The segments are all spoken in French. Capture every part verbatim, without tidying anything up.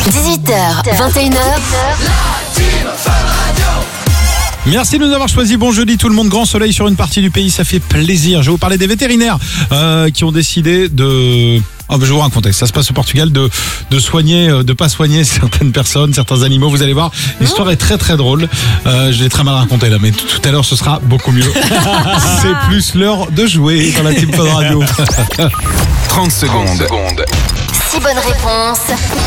dix-huit heures, vingt et une heures. Merci de nous avoir choisi. Bon jeudi tout le monde, grand soleil sur une partie du pays, ça fait plaisir. Je vais vous parler des vétérinaires euh, qui ont décidé de... Oh, ben je vais vous raconter, ça se passe au Portugal, de, de soigner, de pas soigner certaines personnes, certains animaux. Vous allez voir, l'histoire est très très drôle. Euh, je l'ai très mal raconté là, mais tout, tout à l'heure ce sera beaucoup mieux. C'est plus l'heure de jouer dans la Team Fun Radio. trente secondes. six bonnes réponses.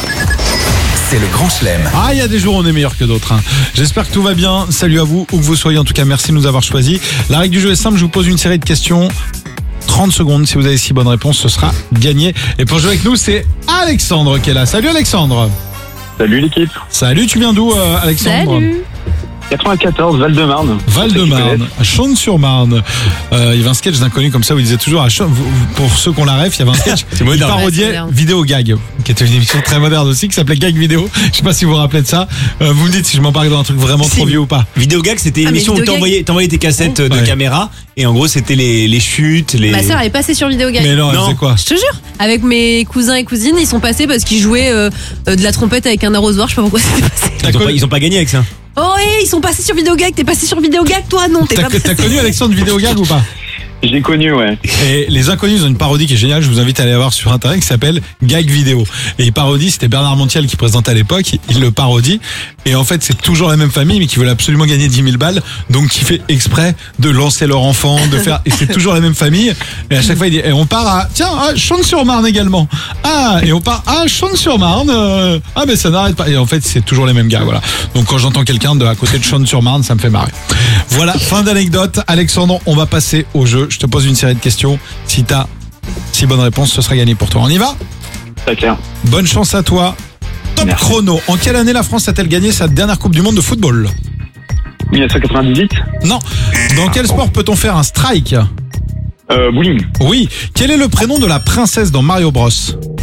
C'est le grand chelem. Ah, il y a des jours où on est meilleur que d'autres. Hein. J'espère que tout va bien. Salut à vous, où que vous soyez. En tout cas, merci de nous avoir choisis. La règle du jeu est simple, je vous pose une série de questions. trente secondes, si vous avez six bonnes réponses, ce sera gagné. Et pour jouer avec nous, c'est Alexandre qui est là. Salut Alexandre. Salut l'équipe. Salut, tu viens d'où euh, Alexandre? Salut. quatre-vingt-quatorze, Val-de-Marne. Val-de-Marne, à Chaulnes-sur-Marne. Euh, il y avait un sketch d'inconnu comme ça où il disait toujours, à Cha- pour ceux qu'on la ref, il y avait un sketch, il Ouais, c'est parodiait moderne. Vidéo Gag, qui était une émission très moderne aussi, qui s'appelait Gag Vidéo. Je sais pas si vous vous rappelez de ça. Euh, vous me dites si je m'embarque dans un truc vraiment Si. trop vieux ou pas. Vidéogag, c'était une Ah, mais émission où Vidéogag- t'envoyais, t'envoyais tes cassettes de Ouais. caméra et en gros c'était les, les chutes, les. Ma sœur elle est passée sur Vidéogag. Mais non, elle Non. faisait quoi? Je te jure, avec mes cousins et cousines, ils sont passés parce qu'ils jouaient euh, euh, de la trompette avec un arrosoir. Je sais pas pourquoi c'était passé. Ils ont, pas, ils ont pas gagné avec ça. Oh, hé, ils sont passés sur Vidéogag. T'es passé sur Vidéogag, toi? Non, t'es T'as, pas t'as passé. connu Alexandre Vidéo Gag ou pas? J'ai connu, ouais. Et les Inconnus ont une parodie qui est géniale, je vous invite à aller la voir sur internet, qui s'appelle Gag Vidéo. Et il parodie, c'était Bernard Montiel qui présentait à l'époque, il le parodie. Et en fait, c'est toujours la même famille, mais qui veulent absolument gagner dix mille balles. Donc, qui fait exprès de lancer leur enfant, de faire, et c'est toujours la même famille. Et à chaque fois, il dit, et on part à, tiens, à Chaulnes-sur-Marne également. Ah, et on part à Chaulnes-sur-Marne. euh, ah, mais ça n'arrête pas. Et en fait, c'est toujours les mêmes gars, voilà. Donc, quand j'entends quelqu'un de à côté de Chaulnes-sur-Marne, ça me fait marrer. Voilà, fin d'anecdote. Alexandre, on va passer au jeu. Je te pose une série de questions. Si t'as six bonnes réponses, ce sera gagné pour toi. On y va? Très clair. Bonne chance à toi. Top Merci. chrono. En quelle année la France a-t-elle gagné sa dernière Coupe du Monde de football? dix-neuf cent quatre-vingt-dix. Non. Dans quel sport peut-on faire un strike? Euh, bowling. Oui. Quel est le prénom de la princesse dans Mario Bros?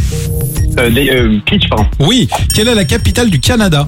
Euh, des- euh, Peach, pardon. Oui. Quelle est la capitale du Canada?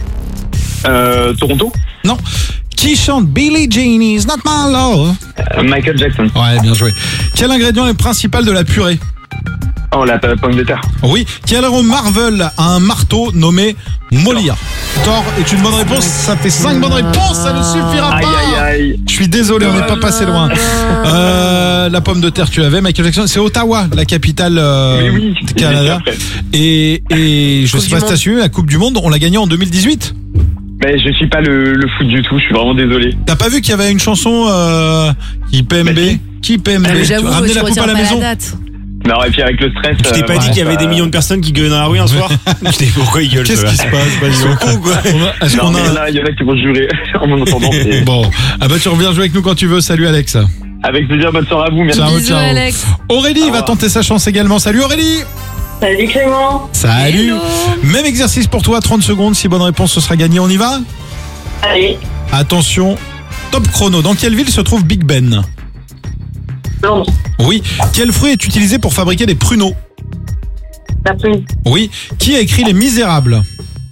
Euh, Toronto. Non. Qui chante Billie Jean is not my love? Euh, Michael Jackson. Ouais, bien joué. Quel ingrédient est principal de la purée? Oh, la la pomme de terre. Oui. Quel héros Marvel a un marteau nommé Molière? Thor est une bonne réponse. Ça fait cinq bonnes réponses. Ça ne suffira Aïe, pas. aïe, aïe. Je suis désolé, on n'est pas passé loin. Euh, la pomme de terre, tu l'avais. Michael Jackson, c'est Ottawa, la capitale euh, Mais oui, du Canada. j'ai fait Et, et je Coupe sais du pas si t'as Monde. suivi, la Coupe du Monde, on l'a gagnée en deux mille dix-huit. Mais je suis pas le, le foot du tout, je suis vraiment désolé. T'as pas vu qu'il y avait une chanson euh, qui P M B Bah, si. Qui P M B Ah, mais Tu j'avoue, ramenais tu la coupe à retiens la pas maison. la date. Non, et puis avec le stress. Je t'ai euh, pas dit ouais, qu'il y avait ça- des millions de personnes qui gueulaient dans la rue un soir. Je t'ai dit pourquoi ils gueulent. Qu'est-ce ceux-là qui se passe? Bah, Ils sont cons quoi. On a- Est-ce Non, qu'on mais a... il y en a- il y en a qui vont jurer en mon entendant. c'est- Bon, ah bah tu reviens jouer avec nous quand tu veux. Salut Alex. Avec plaisir, bonne soirée à vous, merci. Ciao, Bisous, ciao. Alex. Aurélie Au va revoir. tenter sa chance également. Salut Aurélie. Salut Clément. Salut. Hello. Même exercice pour toi, trente secondes. Si bonne réponse, ce sera gagné. On y va? Allez. Attention, top chrono. Dans quelle ville se trouve Big Ben? Non, Oui. Quel fruit est utilisé pour fabriquer des pruneaux? la prune. Oui. Qui a écrit Les Misérables?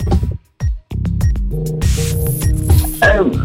Euh,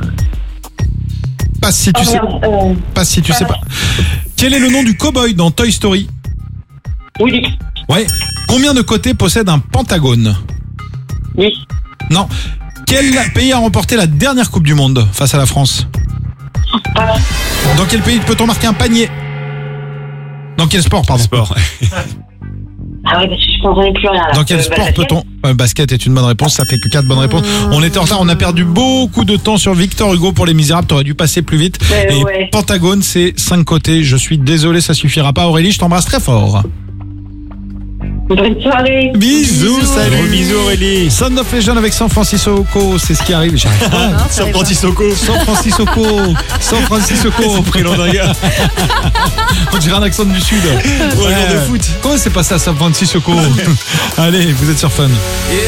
Pas si tu oh, sais. merde, euh, Pas si tu sais pas. Quel est le nom du cow-boy dans Toy Story? oui, Ouais. Combien de côtés possède un pentagone? oui. Non. Quel pays a remporté la dernière Coupe du Monde face à la France? Passe. Dans quel pays peut-on marquer un panier? Dans quel sport, pardon? Sport. Ah ouais, parce que je comprenais plus rien là. Dans quel Euh, sport basket. peut-on... Euh, basket est une bonne réponse, ça fait que quatre bonnes réponses. On était en retard, on a perdu beaucoup de temps sur Victor Hugo pour Les Misérables, t'aurais dû passer plus vite. Ouais, Et ouais. Pentagone, c'est cinq côtés. Je suis désolé, ça suffira pas. Aurélie, je t'embrasse très fort. Bonne soirée. Bisous, Gros salut. bisous Aurélie. Son of Legend avec San Francisco, c'est ce qui arrive. J'arrive pas. Non, ça San arrive pas. Francisco. San Francisco, San Francisco. Prénom d'un gars. On dirait un accent du sud. Ou un joueur de foot. Comment c'est passé à San Francisco? Allez, vous êtes sur Fun.